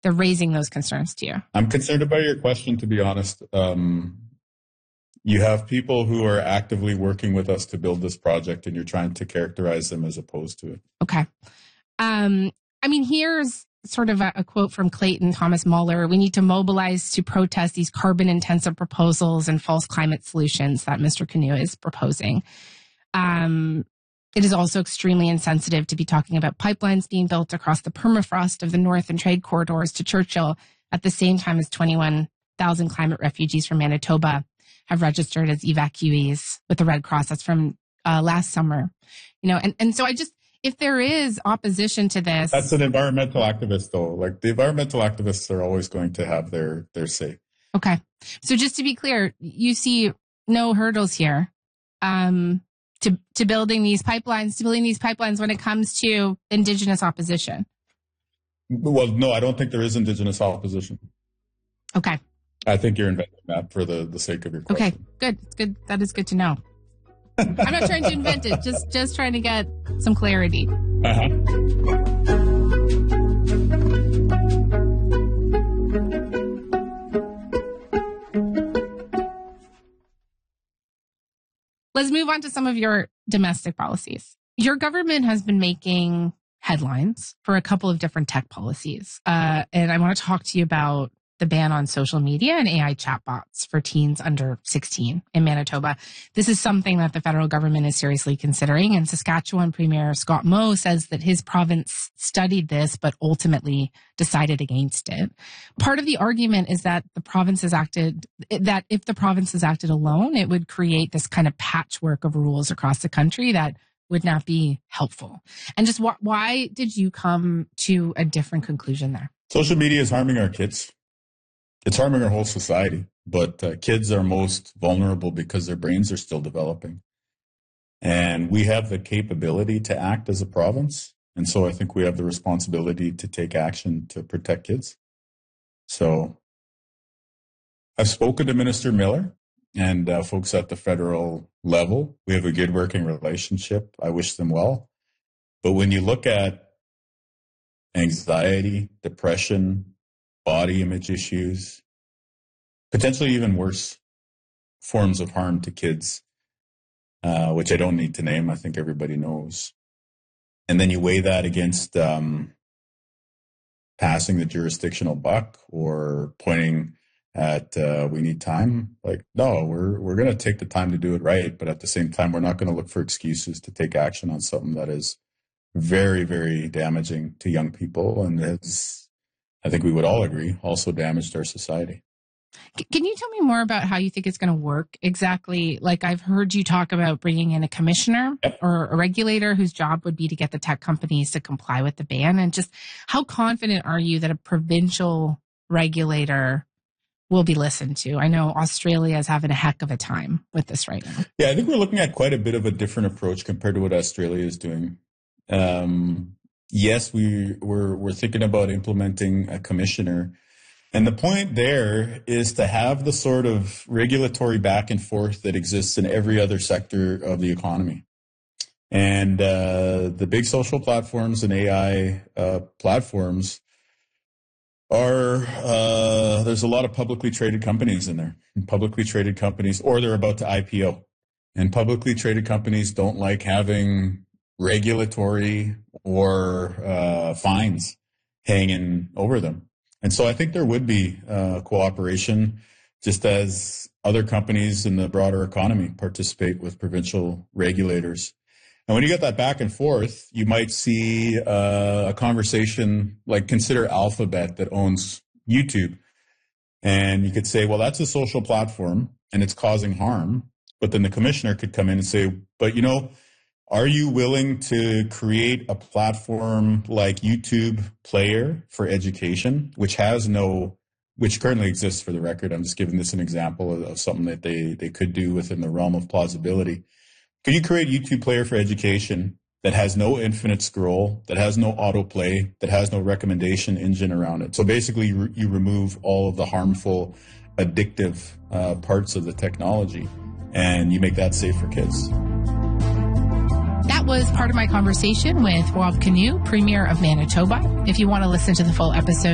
they're raising those concerns to you? I'm concerned about your question, to be honest. You have people who are actively working with us to build this project, and you're trying to characterize them as opposed to it. Okay. Here's sort of a quote from Clayton Thomas Muller. We need to mobilize to protest these carbon-intensive proposals and false climate solutions that Mr. Canoe is proposing. It is also extremely insensitive to be talking about pipelines being built across the permafrost of the north and trade corridors to Churchill at the same time as 21,000 climate refugees from Manitoba have registered as evacuees with the Red Cross. That's from last summer. So if there is opposition to this. That's an environmental activist, though. Like, the environmental activists are always going to have their say. Okay. So just to be clear, you see no hurdles here to building these pipelines when it comes to Indigenous opposition? Well, no, I don't think there is Indigenous opposition. Okay. I think you're inventing that for the sake of your question. Okay, good. It's good. That is good to know. I'm not trying to invent it, just trying to get some clarity. Uh-huh. Let's move on to some of your domestic policies. Your government has been making headlines for a couple of different tech policies. And I want to talk to you about the ban on social media and AI chatbots for teens under 16 in Manitoba. This is something that the federal government is seriously considering, and Saskatchewan Premier Scott Moe says that his province studied this but ultimately decided against it. Part of the argument is that if the provinces acted alone, it would create this kind of patchwork of rules across the country that would not be helpful. And just why did you come to a different conclusion there? Social media is harming our kids. It's harming our whole society, but kids are most vulnerable because their brains are still developing. And we have the capability to act as a province. And so I think we have the responsibility to take action to protect kids. So I've spoken to Minister Miller and folks at the federal level. We have a good working relationship. I wish them well. But when you look at anxiety, depression, body image issues, potentially even worse forms of harm to kids, which I don't need to name. I think everybody knows. And then you weigh that against passing the jurisdictional buck or pointing at we need time. Like, no, we're going to take the time to do it right. But at the same time, we're not going to look for excuses to take action on something that is very, very damaging to young people. And it's, I think we would all agree, also damaged our society. Can you tell me more about how you think it's going to work exactly? Like, I've heard you talk about bringing in a commissioner or a regulator whose job would be to get the tech companies to comply with the ban. And just how confident are you that a provincial regulator will be listened to? I know Australia is having a heck of a time with this right now. Yeah, I think we're looking at quite a bit of a different approach compared to what Australia is doing. Yes, we're thinking about implementing a commissioner. And the point there is to have the sort of regulatory back and forth that exists in every other sector of the economy. And the big social platforms and AI platforms are, there's a lot of publicly traded companies in there. And publicly traded companies, or they're about to IPO. And publicly traded companies don't like having regulatory or fines hanging over them. And so I think there would be cooperation, just as other companies in the broader economy participate with provincial regulators. And when you get that back and forth, you might see a conversation like, consider Alphabet that owns YouTube. And you could say, well, that's a social platform and it's causing harm. But then the commissioner could come in and say, but are you willing to create a platform like YouTube Player for education, which currently exists, for the record? I'm just giving this an example of something that they could do within the realm of plausibility. Could you create YouTube Player for education that has no infinite scroll, that has no autoplay, that has no recommendation engine around it? So basically you remove all of the harmful, addictive parts of the technology, and you make that safe for kids. That was part of my conversation with Rob Canoe, Premier of Manitoba. If you want to listen to the full episode,